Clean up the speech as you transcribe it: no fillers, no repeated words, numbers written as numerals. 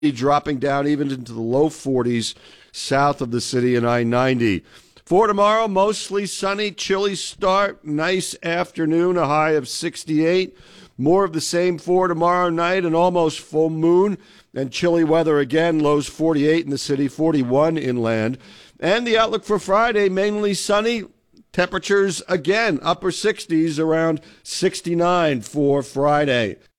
dropping down even into the low 40s south of the city and I-90. For tomorrow, mostly sunny, chilly start, nice afternoon, a high of 68. More of the same for tomorrow night, an almost full moon and chilly weather again, lows 48 in the city, 41 inland. And the outlook for Friday, mainly sunny, temperatures again, upper 60s, around 69 for Friday.